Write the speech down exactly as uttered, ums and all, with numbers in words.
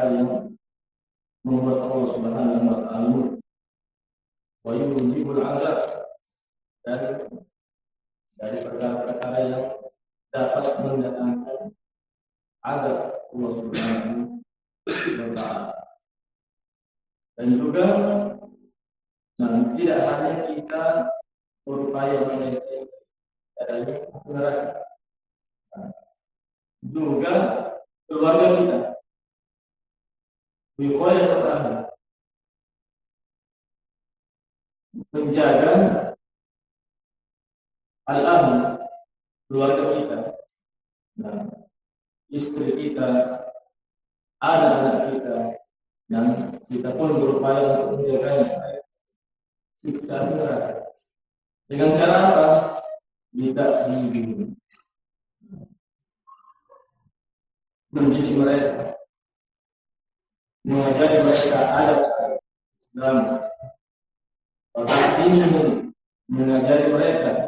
yang membuat Allah Subhanahu wa taala wa yujibul azab, dan dari perkara-perkara yang dapat mendatangkan azab Allah Subhanahu wa taala. Dan juga nah, tidak hanya kita berupaya menjadi dari neraka, juga keluarga kita. Wiqayah pertama, menjaga al-aman, keluarga kita, nah, istri kita, anak-anak kita, dan kita pun berupaya untuk menjaganya siksa neraka. Dengan cara apa? Tidak dibimbing, mendidik mereka, mengajari mereka adab Islam, ingin mengajari mereka